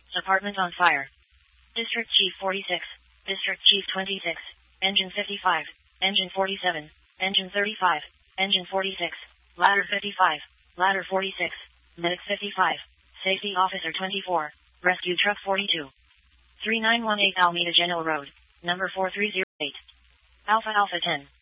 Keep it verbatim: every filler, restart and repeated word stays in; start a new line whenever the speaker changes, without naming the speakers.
Apartment on fire. District Chief forty-six. District Chief twenty-six. Engine fifty-five. Engine forty-seven. Engine thirty-five. Engine forty-six. Ladder fifty-five. Ladder forty-six. Medic fifty-five. Safety Officer twenty-four. Rescue Truck forty-two. three nine one eight Alameda General Road. Number four three zero eight. Alpha Alpha ten.